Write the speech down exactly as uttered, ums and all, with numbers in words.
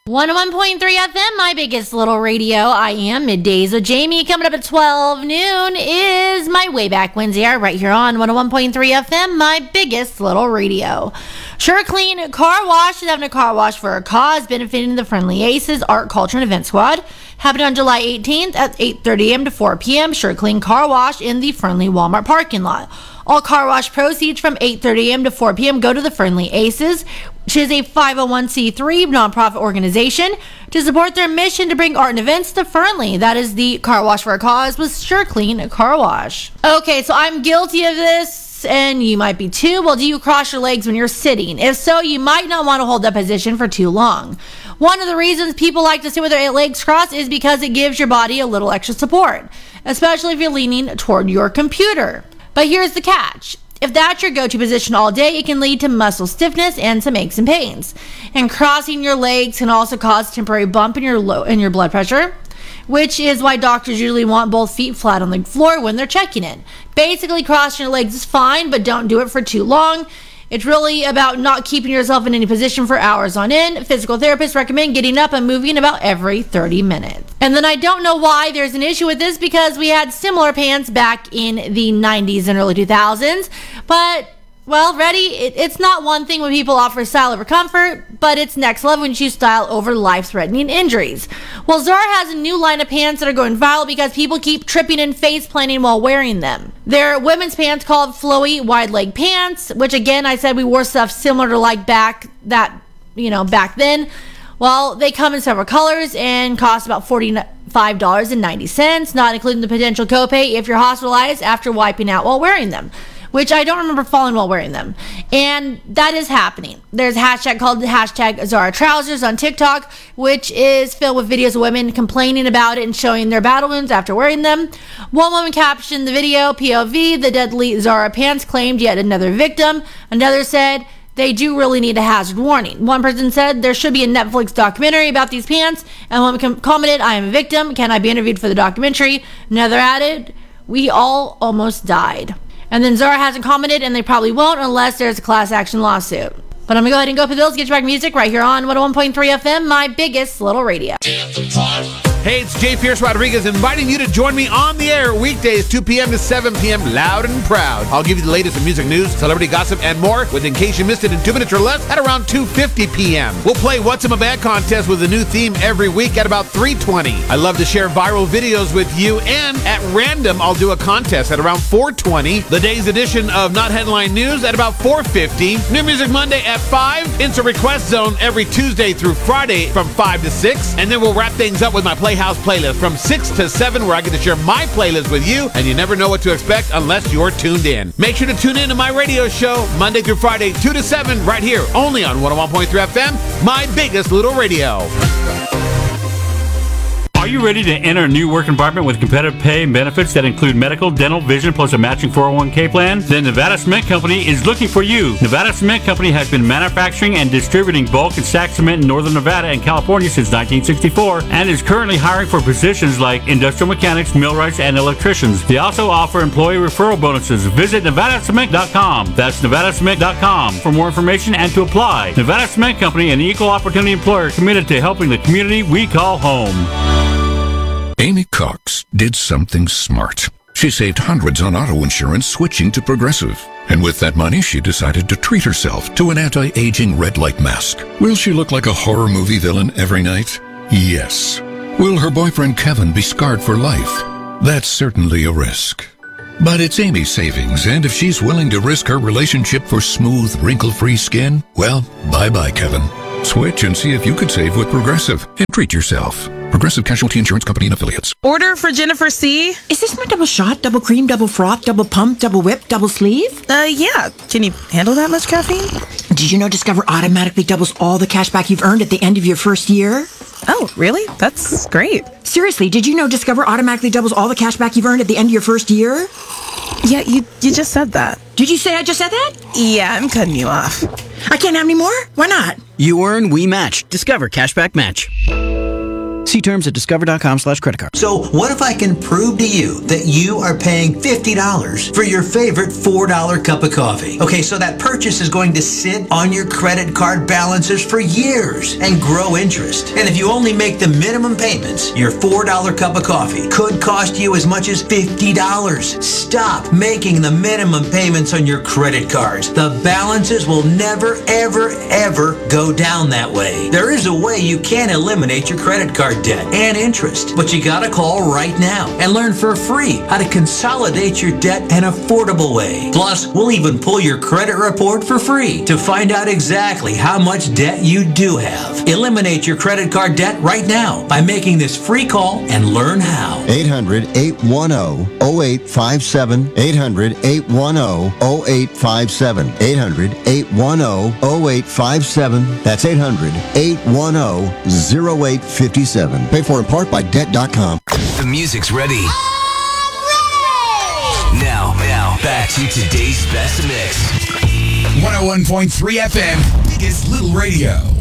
one oh one point three F M, my biggest little radio. I am Middays with Jamie. Coming up at twelve noon is my Way Back Wednesday hour right here on one oh one point three F M, my biggest little radio. Sure Clean Car Wash is having a car wash for a cause, benefiting the Friendly Aces Art, Culture, and Event Squad. Happening on July eighteenth at eight thirty a.m. to four p.m. Sure Clean Car Wash in the Friendly Walmart parking lot. All car wash proceeds from eight thirty a.m. to four p.m. go to the Friendly Aces, which is a five oh one c three nonprofit organization to support their mission to bring art and events to Friendly. That is the car wash for a cause with Sure Clean Car Wash. Okay, so I'm guilty of this, and you might be too. Well, do you cross your legs when you're sitting? If so, you might not want to hold that position for too long. One of the reasons people like to sit with their legs crossed is because it gives your body a little extra support, especially if you're leaning toward your computer. But here's the catch. If that's your go-to position all day, it can lead to muscle stiffness and some aches and pains. And crossing your legs can also cause a temporary bump in your low, in your blood pressure, which is why doctors usually want both feet flat on the floor when they're checking it. Basically, crossing your legs is fine, but don't do it for too long. It's really about not keeping yourself in any position for hours on end. Physical therapists recommend getting up and moving about every thirty minutes. And then I don't know why there's an issue with this, because we had similar pants back in the nineties and early two thousands. But, well, ready? It, it's not one thing when people offer style over comfort, but it's next level when you choose style over life-threatening injuries. Well, Zara has a new line of pants that are going viral because people keep tripping and face planting while wearing them. They're women's pants called flowy wide leg pants, which again, I said we wore stuff similar to like back that, you know, back then. Well, they come in several colors and cost about forty-five dollars and ninety cents, not including the potential copay if you're hospitalized after wiping out while wearing them, which I don't remember falling while wearing them. And that is happening. There's a hashtag called hashtag Zara Trousers on TikTok, which is filled with videos of women complaining about it and showing their battle wounds after wearing them. One woman captioned the video, P O V, the deadly Zara pants claimed yet another victim. Another said, they do really need a hazard warning. One person said there should be a Netflix documentary about these pants. And one com- commented, I am a victim. Can I be interviewed for the documentary? Another added, we all almost died. And then Zara hasn't commented, and they probably won't unless there's a class action lawsuit. But I'm going to go ahead and go for the bills, get you back music right here on one oh one point three F M, my biggest little radio. Hey, it's Jay Pierce Rodriguez inviting you to join me on the air weekdays two p.m. to seven p.m. loud and proud. I'll give you the latest in music news, celebrity gossip, and more with In Case You Missed It in two minutes or less at around two fifty p.m. We'll play What's in My Bag contest with a new theme every week at about three twenty. I love to share viral videos with you, and at random, I'll do a contest at around four twenty. The day's edition of Not Headline News at about four fifty. New Music Monday at five. Instant Request Zone every Tuesday through Friday from five to six. And then we'll wrap things up with my Playhouse playlist from six to seven, where I get to share my playlist with you, and you never know what to expect unless you're tuned in. Make sure to tune in to my radio show Monday through Friday, two to seven, right here, only on one oh one point three F M, my biggest little radio. Are you ready to enter a new work environment with competitive pay and benefits that include medical, dental, vision, plus a matching four oh one k plan? Then Nevada Cement Company is looking for you. Nevada Cement Company has been manufacturing and distributing bulk and stack cement in Northern Nevada and California since nineteen sixty-four and is currently hiring for positions like industrial mechanics, millwrights, and electricians. They also offer employee referral bonuses. Visit Nevada Cement dot com. That's Nevada Cement dot com for more information and to apply. Nevada Cement Company, an equal opportunity employer committed to helping the community we call home. Amy Cox did something smart. She saved hundreds on auto insurance switching to Progressive. And with that money, she decided to treat herself to an anti-aging red light mask. Will she look like a horror movie villain every night? Yes. Will her boyfriend Kevin be scarred for life? That's certainly a risk. But it's Amy's savings, and if she's willing to risk her relationship for smooth, wrinkle-free skin, well, bye-bye, Kevin. Switch and see if you could save with Progressive and treat yourself. Progressive Casualty Insurance Company and Affiliates. Order for Jennifer C. Is this my double shot, double cream, double froth, double pump, double whip, double sleeve? Uh, yeah. Can you handle that much caffeine? Did you know Discover automatically doubles all the cash back you've earned at the end of your first year? Oh, really? That's great. Seriously, did you know Discover automatically doubles all the cash back you've earned at the end of your first year? Yeah, you you just said that. Did you say I just said that? Yeah, I'm cutting you off. I can't have any more? Why not? You earn, we match. Discover Cashback Match. See terms at discover.com slash credit card. So what if I can prove to you that you are paying fifty dollars for your favorite four dollar cup of coffee? Okay, so that purchase is going to sit on your credit card balances for years and grow interest. And if you only make the minimum payments, your four dollar cup of coffee could cost you as much as fifty dollars. Stop making the minimum payments on your credit cards. The balances will never, ever, ever go down that way. There is a way you can eliminate your credit card debt and interest, but you gotta call right now and learn for free how to consolidate your debt an affordable way. Plus, we'll even pull your credit report for free to find out exactly how much debt you do have. Eliminate your credit card debt right now by making this free call and learn how. eight hundred, eight one zero, zero eight five seven. eight hundred, eight one zero, zero eight five seven. eight hundred, eight one zero, zero eight five seven. That's eight hundred, eight one zero, zero eight five seven. Paid for in part by debt dot com. The music's ready. Now, now, back to today's best mix. one oh one point three F M, biggest little radio.